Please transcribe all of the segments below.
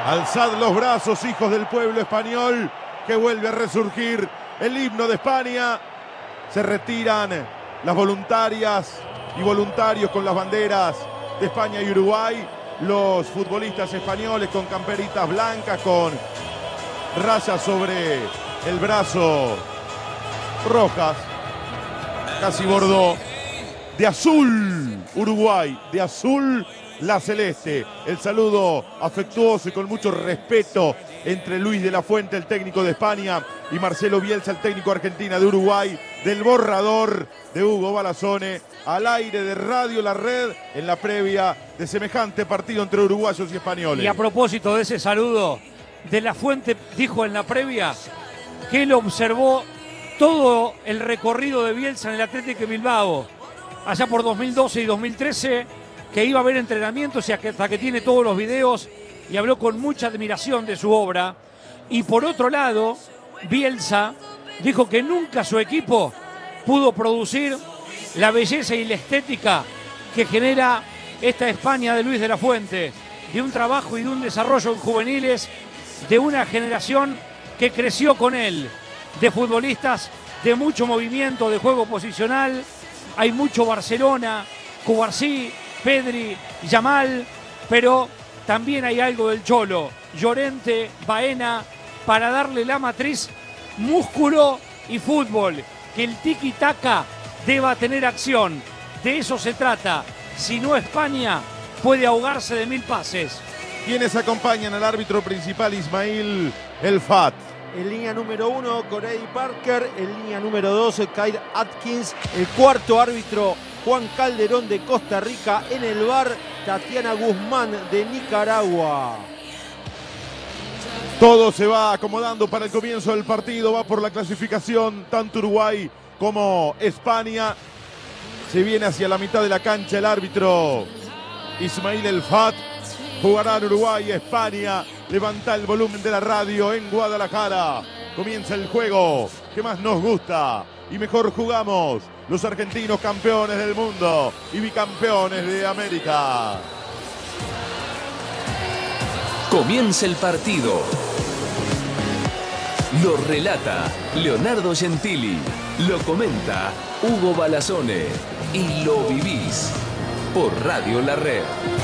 Alzad los brazos, hijos del pueblo español, que vuelve a resurgir el himno de España. Se retiran las voluntarias y voluntarios con las banderas de España y Uruguay. Los futbolistas españoles con camperitas blancas, con rayas sobre el brazo rojas, casi bordó. De azul Uruguay, de azul la celeste. El saludo afectuoso y con mucho respeto entre Luis de la Fuente, el técnico de España, y Marcelo Bielsa, el técnico argentino de Uruguay, del borrador de Hugo Balazzone, al aire de Radio La Red, en la previa de semejante partido entre uruguayos y españoles. Y a propósito de ese saludo, de la Fuente dijo en la previa que él observó todo el recorrido de Bielsa en el Atlético de Bilbao, allá por 2012 y 2013, que iba a haber entrenamientos y hasta que tiene todos los videos, y habló con mucha admiración de su obra. Y por otro lado, Bielsa dijo que nunca su equipo pudo producir la belleza y la estética que genera esta España de Luis de la Fuente, de un trabajo y de un desarrollo en juveniles, de una generación que creció con él, de futbolistas de mucho movimiento, de juego posicional. Hay mucho Barcelona, Cubarsí, Pedri, Yamal, pero también hay algo del Cholo, Llorente, Baena, para darle la matriz músculo y fútbol, que el tiki-taka deba tener acción. De eso se trata. Si no, España puede ahogarse de 1000 pases. ¿Quiénes acompañan al árbitro principal, Ismail El Fat? En línea número 1, Corey Parker. En línea número 2, Kyle Atkins. El cuarto árbitro, Juan Calderón de Costa Rica. En el VAR, Tatiana Guzmán de Nicaragua. Todo se va acomodando para el comienzo del partido. Va por la clasificación tanto Uruguay como España. Se viene hacia la mitad de la cancha el árbitro Ismail El Fat. Jugarán Uruguay y España. Levanta el volumen de la radio en Guadalajara. Comienza el juego que más nos gusta y mejor jugamos. Los argentinos, campeones del mundo y bicampeones de América. Comienza el partido. Lo relata Leonardo Gentili. Lo comenta Hugo Balazzone. Y lo vivís por Radio La Red.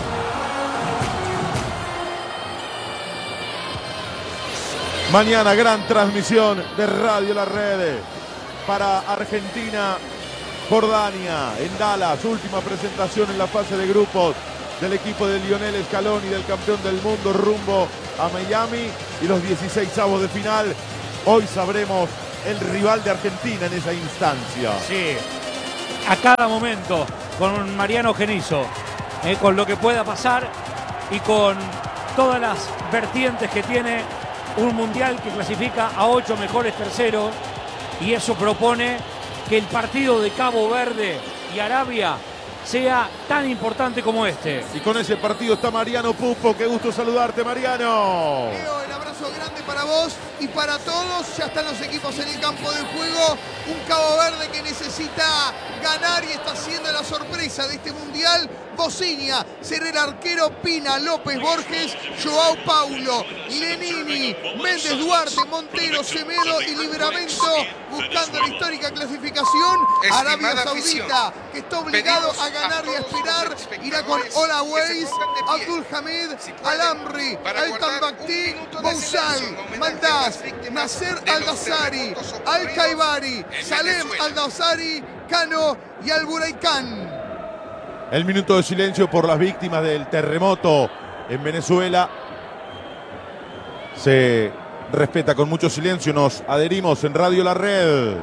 Mañana gran transmisión de Radio La Red para Argentina, Jordania, en Dallas. Última presentación en la fase de grupos del equipo de Lionel Scaloni, del campeón del mundo, rumbo a Miami y los 16avos de final. Hoy sabremos el rival de Argentina en esa instancia. Sí, a cada momento con Mariano Genizo, con lo que pueda pasar y con todas las vertientes que tiene un mundial que clasifica a 8 mejores terceros, y eso propone que el partido de Cabo Verde y Arabia sea tan importante como este. Y con ese partido está Mariano Pupo. Qué gusto saludarte, Mariano. Leo, el abrazo grande para vos y para todos. Ya están los equipos en el campo de juego. Un Cabo Verde que necesita ganar y está haciendo la sorpresa de este mundial. Bocinia, será el arquero, Pina, López, Borges, Joao Paulo, Lenini, Méndez, Duarte, Montero, Semedo y Livramento, buscando la histórica clasificación. Arabia Saudita, que está obligado a ganar y a esperar, irá con Ola Weiss, Abdul Hamid, Al-Amri, Al-Tambakti, Bousal, Mandaz, Nasser Al-Dazari, Al-Kaibari, Salem Al-Dazari, Cano y Al-Buraicán. El minuto de silencio por las víctimas del terremoto en Venezuela. Se respeta con mucho silencio. Nos adherimos en Radio La Red.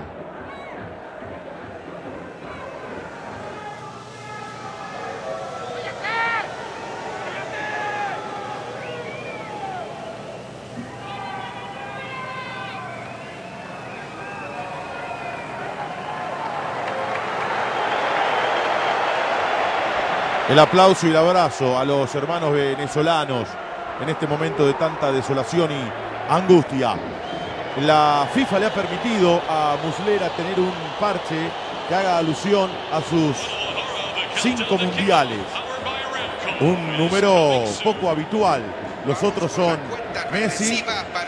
El aplauso y el abrazo a los hermanos venezolanos en este momento de tanta desolación y angustia. La FIFA le ha permitido a Muslera tener un parche que haga alusión a sus 5 mundiales. Un número poco habitual Los otros son Messi,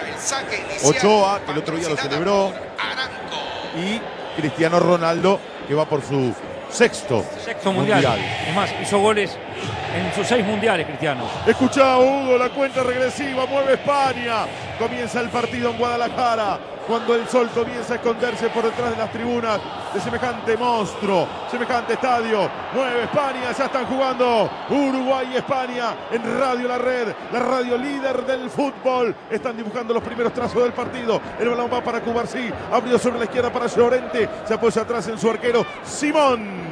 Ochoa, que el otro día lo celebró, y Cristiano Ronaldo, que va por su sexto mundial. Es más, hizo goles en sus 6 mundiales, Cristiano. Escuchá, Hugo, la cuenta regresiva, mueve España. Comienza el partido en Guadalajara, cuando el sol comienza a esconderse por detrás de las tribunas de semejante monstruo, semejante estadio. Mueve España, ya están jugando Uruguay y España en Radio La Red, la radio líder del fútbol. Están dibujando los primeros trazos del partido. El balón va para Cubarsí, abrió sobre la izquierda para Llorente, se apoya atrás en su arquero Simón.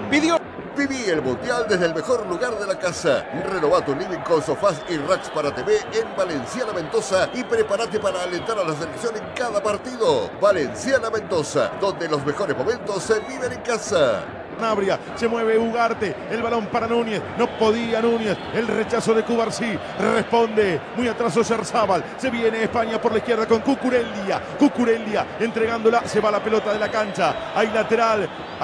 Viví el Mundial desde el mejor lugar de la casa. Renová tu living con sofás y racks para TV en Valenciana Mendoza y prepárate para alentar a la selección en cada partido. Valenciana Mendoza, donde los mejores momentos se viven en casa. Sanabria, se mueve Ugarte, el balón para Núñez, no podía Núñez, el rechazo de Cubarsí, responde, muy atrás Oyarzábal, se viene España por la izquierda con Cucurella entregándola, se va la pelota de la cancha, hay lateral,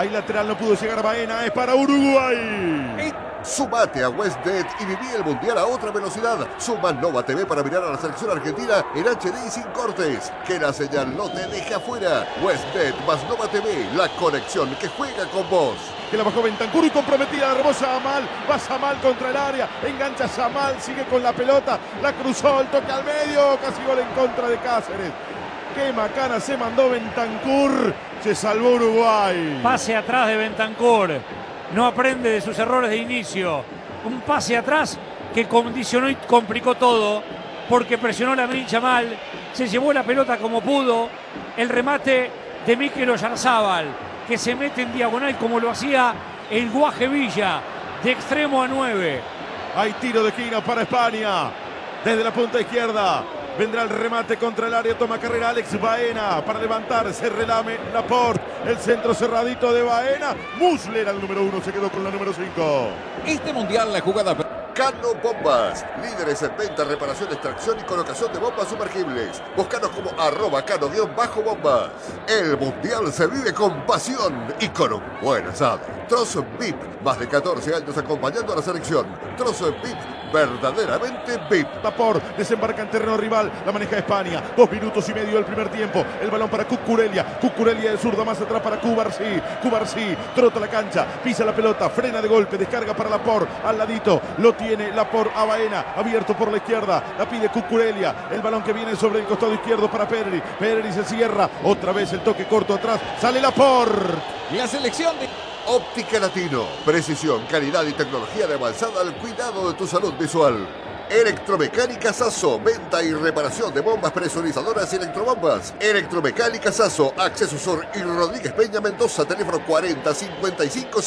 no pudo llegar Baena, es para Uruguay. Sumate a WestBet y viví el Mundial a otra velocidad. Suma Nova TV para mirar a la selección argentina en HD y sin cortes. Que la señal no te deje afuera. WestBet más Nova TV, la conexión que juega con vos. Que la bajó Bentancur y comprometida, la robó Samal, va Samal contra el área, engancha Samal, sigue con la pelota, la cruzó, el toque al medio, casi gol en contra de Cáceres. Qué macana se mandó Bentancur, se salvó Uruguay. Pase atrás de Bentancur. No aprende de sus errores de inicio. Un pase atrás que condicionó y complicó todo, porque presionó a Lamine Yamal, se llevó la pelota como pudo. El remate de Mikel Oyarzábal, que se mete en diagonal como lo hacía el Guaje Villa, de extremo a 9. Hay tiro de esquina para España, desde la punta izquierda. Vendrá el remate contra el área, toma carrera Alex Baena para levantar, se relame Laporte, el centro cerradito de Baena. Muslera, el número 1, se quedó con la número 5. Este mundial la jugada... Cano Bombas, líderes en venta, reparación, extracción y colocación de bombas sumergibles. Búscanos como @cano_bombas. El Mundial se vive con pasión y con un buen asado. Trozo VIP, más de 14 años acompañando a la selección. Trozo VIP, verdaderamente VIP. Tapor, desembarca en terreno rival, la maneja España. 2 minutos y medio del primer tiempo. El balón para Cucurella de zurda, más atrás para Cubarsí, trota la cancha, pisa la pelota, frena de golpe, descarga para Laporte, al ladito, lo tiene Laporte a Baena, abierto por la izquierda, la pide Cucurella, el balón que viene sobre el costado izquierdo para Pedri se cierra, otra vez el toque corto atrás, sale Laporte. La selección de... Óptica Latino, precisión, calidad y tecnología de avanzada al cuidado de tu salud visual. Electromecánica Sasso, venta y reparación de bombas presurizadoras y electrobombas. Electromecánica Sasso, Acceso Sur y Rodríguez Peña Mendoza, teléfono 40 55